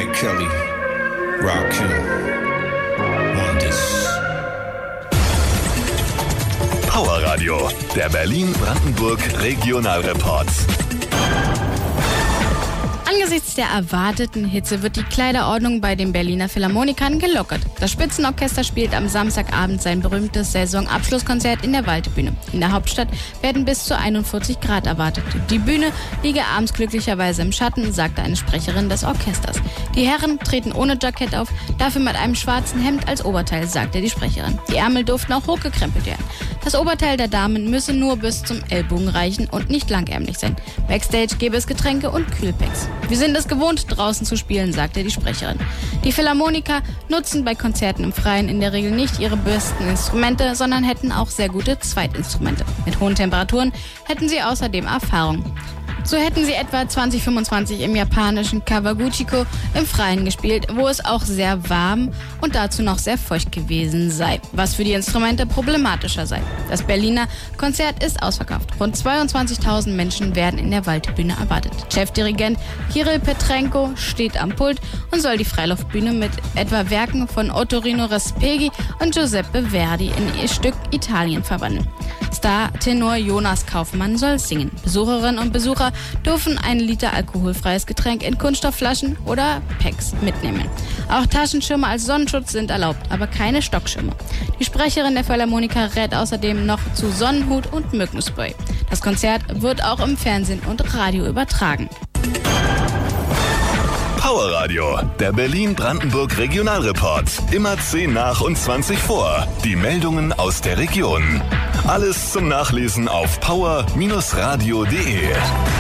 Rick Kelly, Rakim, Montes. Power Radio, der Berlin-Brandenburg Regionalreport. Angesichts der erwarteten Hitze wird die Kleiderordnung bei den Berliner Philharmonikern gelockert. Das Spitzenorchester spielt am Samstagabend sein berühmtes Saisonabschlusskonzert in der Waldbühne. In der Hauptstadt werden bis zu 41 Grad erwartet. Die Bühne liege abends glücklicherweise im Schatten, sagte eine Sprecherin des Orchesters. Die Herren treten ohne Jackett auf, dafür mit einem schwarzen Hemd als Oberteil, sagte die Sprecherin. Die Ärmel durften auch hochgekrempelt werden. Das Oberteil der Damen müsse nur bis zum Ellbogen reichen und nicht langärmlich sein. Backstage gäbe es Getränke und Kühlpacks. Wir sind es gewohnt, draußen zu spielen, sagte die Sprecherin. Die Philharmoniker nutzen bei Konzerten im Freien in der Regel nicht ihre besten Instrumente, sondern hätten auch sehr gute Zweitinstrumente. Mit hohen Temperaturen hätten sie außerdem Erfahrung. So hätten sie etwa 2025 im japanischen Kawaguchiko im Freien gespielt, wo es auch sehr warm und dazu noch sehr feucht gewesen sei, was für die Instrumente problematischer sei. Das Berliner Konzert ist ausverkauft. Rund 22.000 Menschen werden in der Waldbühne erwartet. Chefdirigent Kirill Petrenko steht am Pult und soll die Freiluftbühne mit etwa Werken von Ottorino Respighi und Giuseppe Verdi in ihr Stück Italien verwandeln. Star-Tenor Jonas Kaufmann soll singen. Besucherinnen und Besucher dürfen 1 Liter alkoholfreies Getränk in Kunststoffflaschen oder Packs mitnehmen. Auch Taschenschirme als Sonnenschutz sind erlaubt, aber keine Stockschirme. Die Sprecherin der Philharmoniker rät außerdem noch zu Sonnenhut und Mückenspray. Das Konzert wird auch im Fernsehen und Radio übertragen. Power Radio, der Berlin-Brandenburg Regionalreport. Immer 10 nach und 20 vor. Die Meldungen aus der Region. Alles zum Nachlesen auf power-radio.de.